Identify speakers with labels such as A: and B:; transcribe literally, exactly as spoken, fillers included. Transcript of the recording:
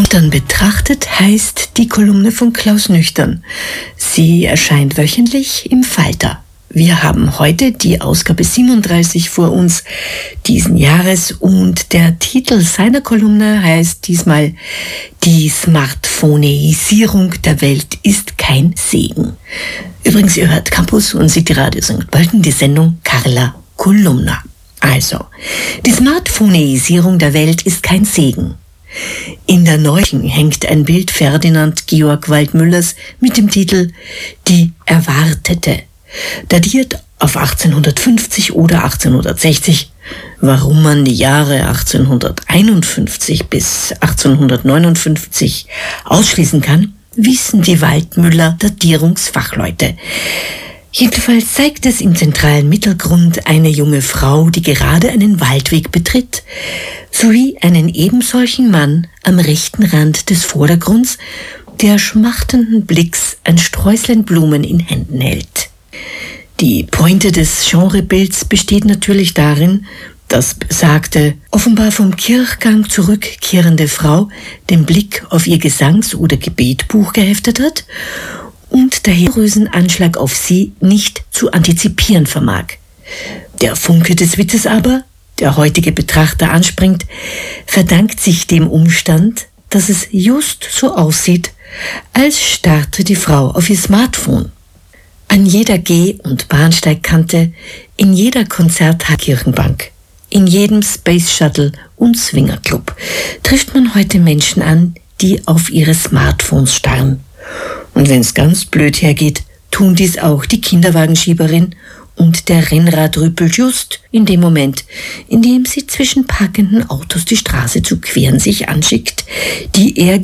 A: Nüchtern betrachtet heißt die Kolumne von Klaus Nüchtern. Sie erscheint wöchentlich im Falter. Wir haben heute die Ausgabe siebenunddreißig vor uns diesen Jahres und der Titel seiner Kolumne heißt diesmal Die Smartphoneisierung der Welt ist kein Segen. Übrigens, ihr hört Campus und City Radio Sankt Pölten, die Sendung Carla Kolumna. Also, die Smartphoneisierung der Welt ist kein Segen. In der Neuen hängt ein Bild Ferdinand Georg Waldmüllers mit dem Titel Die Erwartete, datiert auf achtzehnhundertfünfzig oder achtzehnhundertsechzig. Warum man die Jahre achtzehnhunderteinundfünfzig bis achtzehnhundertneunundfünfzig ausschließen kann, wissen die Waldmüller Datierungsfachleute. Jedenfalls zeigt es im zentralen Mittelgrund eine junge Frau, die gerade einen Waldweg betritt, sowie einen ebensolchen Mann am rechten Rand des Vordergrunds, der schmachtenden Blicks ein Sträußlein Blumen in Händen hält. Die Pointe des Genrebilds besteht natürlich darin, dass besagte, offenbar vom Kirchgang zurückkehrende Frau den Blick auf ihr Gesangs- oder Gebetbuch geheftet hat und der Rösenanschlag auf sie nicht zu antizipieren vermag. Der Funke des Witzes aber, der heutige Betrachter anspringt, verdankt sich dem Umstand, dass es just so aussieht, als starrte die Frau auf ihr Smartphone. An jeder Geh- und Bahnsteigkante, in jeder Konzertkirchenbank, in jedem Space Shuttle und Swingerclub trifft man heute Menschen an, die auf ihre Smartphones starren. Und wenn es ganz blöd hergeht, tun dies auch die Kinderwagenschieberin und der Rennradrüppel just in dem Moment, in dem sie zwischen parkenden Autos die Straße zu queren sich anschickt, die er